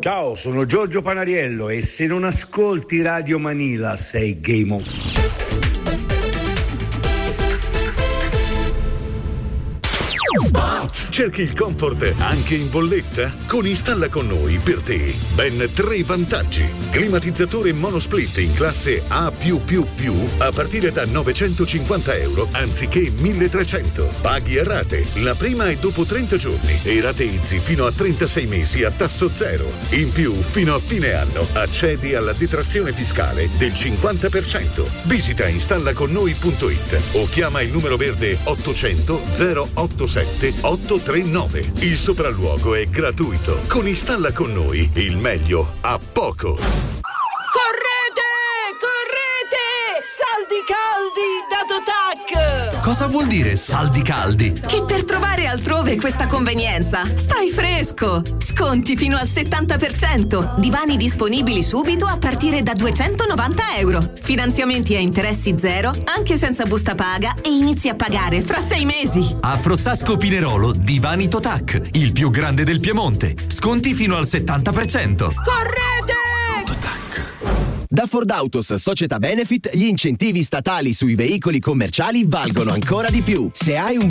Ciao, sono Giorgio Panariello e se non ascolti Radio Manila sei game over. Cerchi il comfort anche in bolletta? Con Installa con noi per te ben 3 vantaggi. Climatizzatore monosplit in classe A+++ a partire da €950 anziché 1.300. Paghi a rate. La prima è dopo 30 giorni e rateizzi fino a 36 mesi a tasso zero. In più, fino a fine anno, accedi alla detrazione fiscale del 50%. Visita installaconnoi.it o chiama il numero verde 800 087 839. Il sopralluogo è gratuito. Con Installa con noi, il meglio a poco. Correte! Correte! Saldi caldi da Totac! Cosa vuol dire saldi caldi? Che per trovare altrove questa convenienza, stai fresco! Sconti fino al 70%. Divani disponibili subito a partire da €290. Finanziamenti a interessi zero, anche senza busta paga e inizi a pagare fra 6 mesi. A Frossasco Pinerolo, Divani Totac, il più grande del Piemonte. Sconti fino al 70%. Correte! Da Ford Autos Società Benefit gli incentivi statali sui veicoli commerciali valgono ancora di più. Se hai un